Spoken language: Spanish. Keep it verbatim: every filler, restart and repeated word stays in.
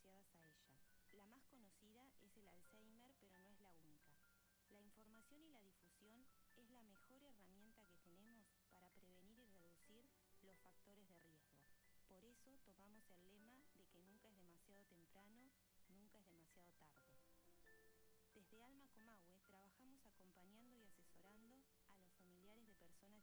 asociadas a ella. La más conocida es el Alzheimer, pero no es la única. La información y la difusión es la mejor herramienta que tenemos para prevenir y reducir los factores de riesgo. Por eso tomamos el lema